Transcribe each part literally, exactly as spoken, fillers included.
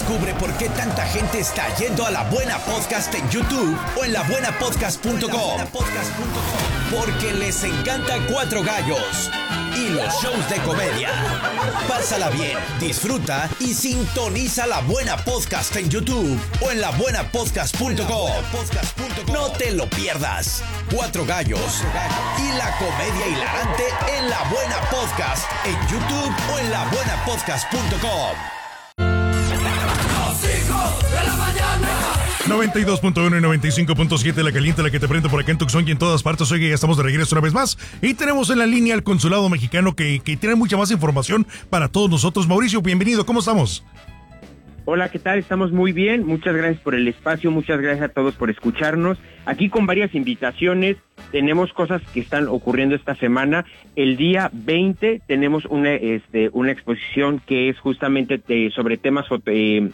Descubre por qué tanta gente está yendo a La Buena Podcast en YouTube o en la buena podcast punto com. Porque les encanta Cuatro Gallos y los shows de comedia. Pásala bien, disfruta y sintoniza La Buena Podcast en YouTube o en la buena podcast punto com. No te lo pierdas. Cuatro Gallos y la comedia hilarante en La Buena Podcast en YouTube o en la buena podcast punto com. noventa y dos punto uno y noventa y cinco punto siete, la caliente, la que te prende por acá en Tucson y en todas partes. Oye, ya estamos de regreso una vez más y tenemos en la línea al consulado mexicano que, que tiene mucha más información para todos nosotros. Mauricio, bienvenido, ¿cómo estamos? Hola, ¿qué tal? Estamos muy bien, muchas gracias por el espacio, muchas gracias a todos por escucharnos. Aquí con varias invitaciones, tenemos cosas que están ocurriendo esta semana. El día veinte tenemos una, este, una exposición que es justamente de, sobre temas eh,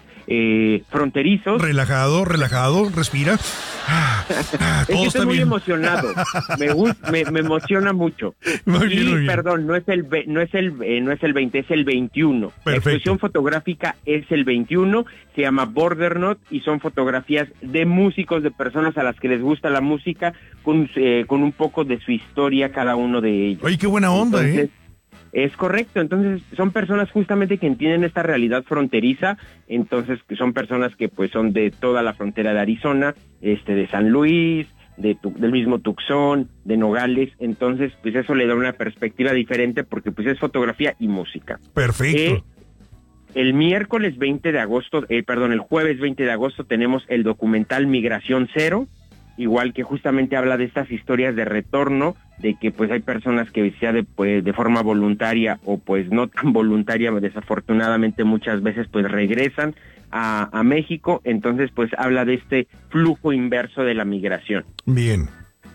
Eh, fronterizos. Relajado, relajado, respira. Ah, ah, es que estoy muy bien. emocionado. Me, me, me emociona mucho. Muy y, bien, muy bien. Perdón, no es el no es el eh, no es el veinte, es el veintiuno. Perfecto. La exposición fotográfica es el veintiuno, se llama Border Knot y son fotografías de músicos, de personas a las que les gusta la música, con eh, con un poco de su historia cada uno de ellos. Oye, qué buena onda, Entonces, ¿eh? Es correcto, entonces son personas justamente que entienden esta realidad fronteriza, entonces que son personas que pues son de toda la frontera de Arizona, este de San Luis, de del mismo Tucson, de Nogales, entonces pues eso le da una perspectiva diferente porque pues es fotografía y música. Perfecto. Eh, el miércoles veinte de agosto, eh, perdón, el jueves veinte de agosto tenemos el documental Migración Cero, igual que justamente habla de estas historias de retorno, de que pues hay personas que sea de, pues, de forma voluntaria o pues no tan voluntaria, desafortunadamente muchas veces pues regresan a, a México, entonces pues habla de este flujo inverso de la migración. Bien.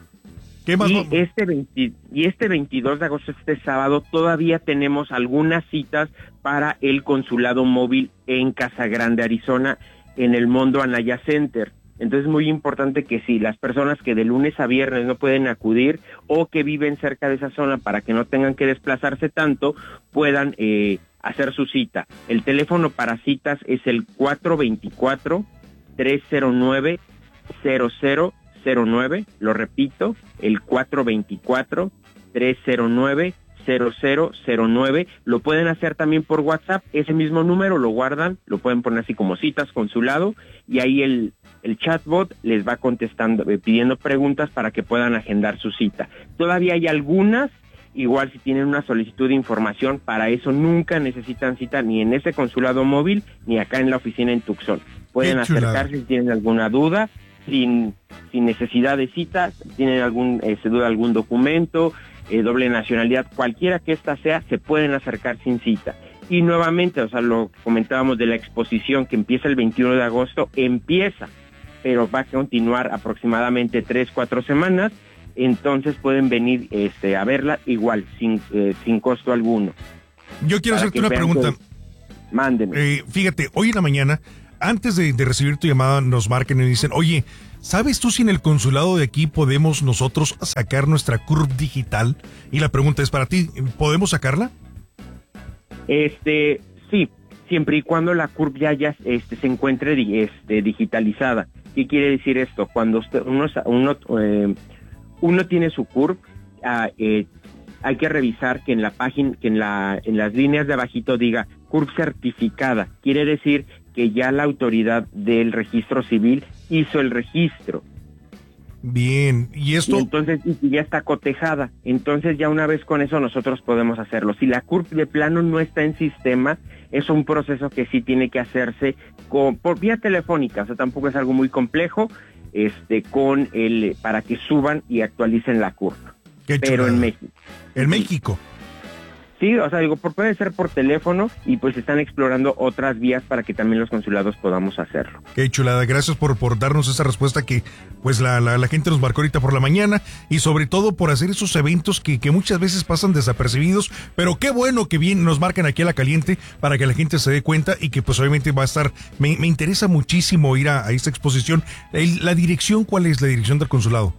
¿Qué más? Y este, veinte, y este veintidós de agosto, este sábado, todavía tenemos algunas citas para el consulado móvil en Casa Grande, Arizona, en el Mondo Anaya Center. Entonces es muy importante que si las personas que de lunes a viernes no pueden acudir o que viven cerca de esa zona para que no tengan que desplazarse tanto, puedan eh, hacer su cita. El teléfono para citas es el cuatro dos cuatro, tres cero nueve, cero cero cero nueve, lo repito, el cuatro dos cuatro, tres cero nueve, cero cero cero nueve, lo pueden hacer también por WhatsApp, ese mismo número lo guardan, lo pueden poner así como citas consulado y ahí el el chatbot les va contestando, eh, pidiendo preguntas para que puedan agendar su cita. Todavía hay algunas, igual si tienen una solicitud de información, para eso nunca necesitan cita ni en ese consulado móvil ni acá en la oficina en Tucson. Pueden acercarse si tienen alguna duda, sin sin necesidad de cita, si tienen algún eh, se duda algún documento, eh, doble nacionalidad, cualquiera que ésta sea, se pueden acercar sin cita. Y nuevamente, o sea, lo comentábamos de la exposición que empieza el veintiuno de agosto, empieza, pero va a continuar aproximadamente tres, cuatro semanas, entonces pueden venir este, a verla igual, sin, eh, sin costo alguno. Yo quiero hacerte una pregunta. Que... Mándeme. Eh, fíjate, hoy en la mañana, antes de, de recibir tu llamada, nos marcan y dicen, oye, ¿sabes tú si en el consulado de aquí podemos nosotros sacar nuestra C U R P digital? Y la pregunta es para ti, ¿podemos sacarla? Este, sí, siempre y cuando la C U R P ya, ya este, se encuentre este, digitalizada. ¿Qué quiere decir esto? Cuando usted, uno, uno, eh, uno tiene su C U R P, ah, eh, hay que revisar que en la página, que en la, en las líneas de abajito diga C U R P certificada. Quiere decir que ya la autoridad del registro civil hizo el registro. Bien, y esto... Y entonces y ya está cotejada. Entonces ya una vez con eso nosotros podemos hacerlo. Si la C U R P de plano no está en sistema, es un proceso que sí tiene que hacerse con, por vía telefónica, o sea, tampoco es algo muy complejo, este, con el, para que suban y actualicen la C U R P. Qué Pero chulada. en México. En México. Sí, o sea, digo, por, puede ser por teléfono y pues están explorando otras vías para que también los consulados podamos hacerlo. Qué chulada, gracias por, por darnos esa respuesta que pues la, la, la gente nos marcó ahorita por la mañana y sobre todo por hacer esos eventos que, que muchas veces pasan desapercibidos, pero qué bueno que bien nos marcan aquí a la caliente para que la gente se dé cuenta y que pues obviamente va a estar, me, me interesa muchísimo ir a, a esta exposición. El, ¿La dirección cuál es la dirección del consulado?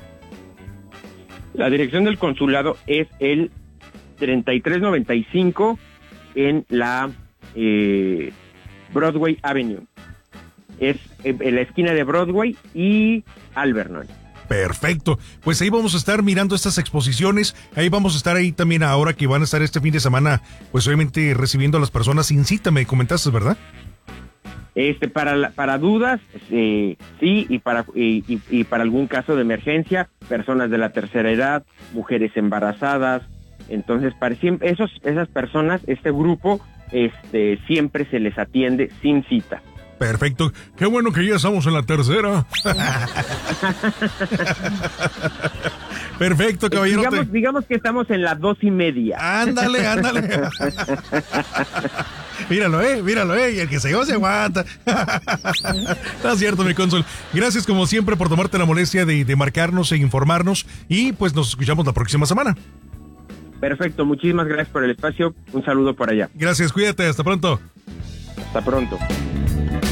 La dirección del consulado es el treinta y tres noventa y cinco en la eh, Broadway Avenue. Es en la esquina de Broadway y Alvernon. Perfecto, pues ahí vamos a estar mirando estas exposiciones, ahí vamos a estar ahí también ahora que van a estar este fin de semana, pues obviamente recibiendo a las personas sin cita, me comentaste, ¿verdad? Este, para, para dudas, eh, sí, y para, y, y, y para algún caso de emergencia, personas de la tercera edad, mujeres embarazadas, entonces para siempre, esos, esas personas, este grupo, este, siempre se les atiende sin cita. Perfecto, qué bueno que ya estamos en la tercera. Perfecto, caballero. Digamos, digamos que estamos en las dos y media. Ándale, ándale. Míralo, eh, míralo, eh, y el que se lleva se aguanta. Está cierto, mi cónsul. Gracias como siempre por tomarte la molestia de, de marcarnos e informarnos y pues nos escuchamos la próxima semana. Perfecto, muchísimas gracias por el espacio. Un saludo por allá. Gracias, cuídate, hasta pronto. Hasta pronto.